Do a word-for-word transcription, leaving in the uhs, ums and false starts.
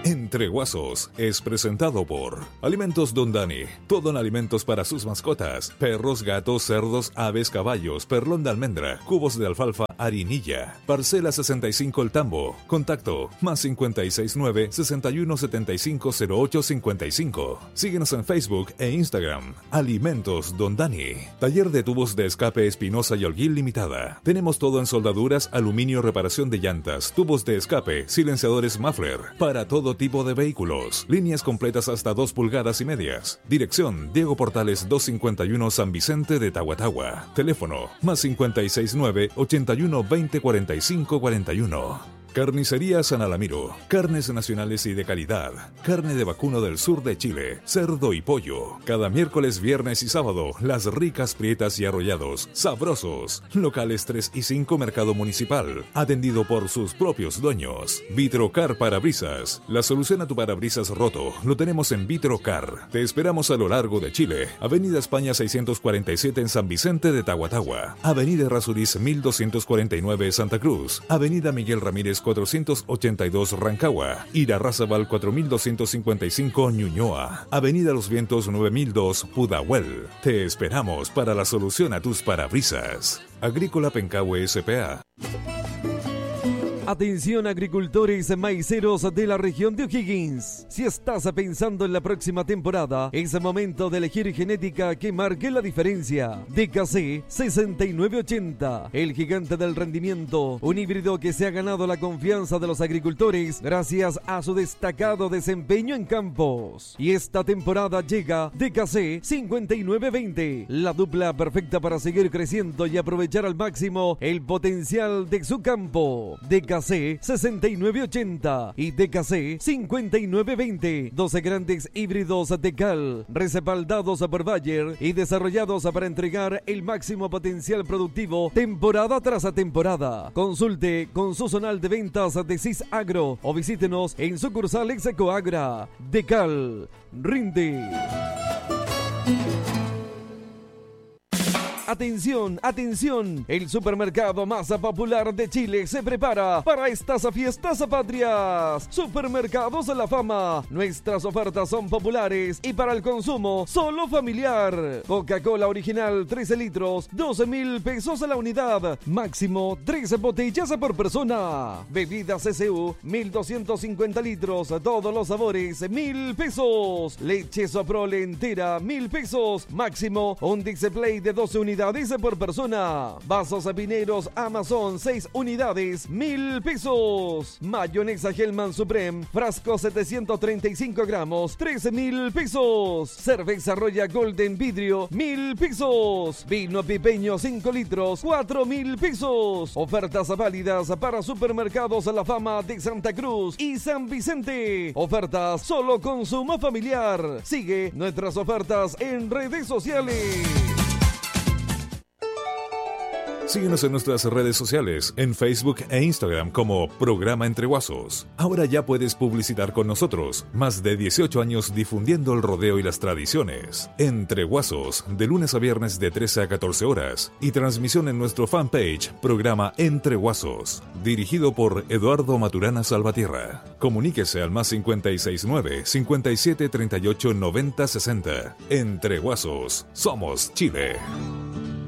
Entre Guasos es presentado por Alimentos Don Dani, todo en alimentos para sus mascotas, perros, gatos, cerdos, aves, caballos, perlón de almendra, cubos de alfalfa, harinilla. Parcela sesenta y cinco El Tambo. Contacto más cincuenta y seis nueve, sesenta y uno setenta y cinco cero ocho cincuenta y cinco. Síguenos en Facebook e Instagram. Alimentos Don Dani. Taller de tubos de escape Espinosa y Holguín Limitada. Tenemos todo en soldaduras, aluminio, reparación de llantas, tubos de escape, silenciadores muffler, para todo tipo de vehículos. Líneas completas hasta dos pulgadas y medias. Dirección Diego Portales doscientos cincuenta y uno San Vicente de Tahuatahua. Teléfono más cincuenta y seis nueve, ochenta y uno veinte cuarenta y cinco cuarenta y uno. Carnicería San Alamiro. Carnes nacionales y de calidad. Carne de vacuno del sur de Chile. Cerdo y pollo. Cada miércoles, viernes y sábado, las ricas prietas y arrollados. Sabrosos. Locales tres y cinco Mercado Municipal. Atendido por sus propios dueños. Vitrocar Parabrisas. La solución a tu parabrisas roto lo tenemos en Vitrocar. Te esperamos a lo largo de Chile. Avenida España seiscientos cuarenta y siete en San Vicente de Tahuatahua. Avenida Errázuriz mil doscientos cuarenta y nueve Santa Cruz. Avenida Miguel Ramírez cuatrocientos ochenta y dos Rancagua, Irarrázaval cuatro mil doscientos cincuenta y cinco Ñuñoa, Avenida Los Vientos nueve mil dos Pudahuel. Te esperamos para la solución a tus parabrisas. Agrícola Pencahue S P A. Atención agricultores maiceros de la región de O'Higgins. Si estás pensando en la próxima temporada, es el momento de elegir genética que marque la diferencia. D K C sesenta y nueve ochenta, el gigante del rendimiento, un híbrido que se ha ganado la confianza de los agricultores gracias a su destacado desempeño en campos. Y esta temporada llega D K C cincuenta y nueve veinte, la dupla perfecta para seguir creciendo y aprovechar al máximo el potencial de su campo. D K C sesenta y nueve ochenta y D K C cincuenta y nueve veinte, doce grandes híbridos de cal, respaldados por Bayer y desarrollados para entregar el máximo potencial productivo temporada tras temporada. Consulte con su zonal de ventas de Cis Agro o visítenos en sucursales Ecoagra. De cal, rinde. Atención, atención, el supermercado más popular de Chile se prepara para estas fiestas patrias. Supermercados La Fama, nuestras ofertas son populares y para el consumo solo familiar. Coca-Cola original trece litros, doce mil pesos a la unidad, máximo trece botellas por persona. Bebidas C C U, mil doscientos cincuenta litros, todos los sabores, mil pesos. Leche Soprole entera, mil pesos, máximo un display de doce unidades por persona. Vasos Pineros Amazon seis unidades, mil pesos. Mayonesa Hellman Supreme, frasco setecientos treinta y cinco gramos, trece mil pesos. Cerveza Royal Golden Vidrio, mil pesos. Vino Pipeño cinco litros, cuatro mil pesos. Ofertas válidas para Supermercados La Fama de Santa Cruz y San Vicente. Ofertas solo consumo familiar. Sigue nuestras ofertas en redes sociales. Síguenos en nuestras redes sociales, en Facebook e Instagram como Programa Entre Guasos. Ahora ya puedes publicitar con nosotros. Más de dieciocho años difundiendo el rodeo y las tradiciones. Entre Guasos, de lunes a viernes de trece a catorce horas. Y transmisión en nuestro fanpage, Programa Entre Guasos. Dirigido por Eduardo Maturana Salvatierra. Comuníquese al más cincuenta y seis nueve, cincuenta y siete treinta y ocho noventa sesenta. Entre Guasos, somos Chile.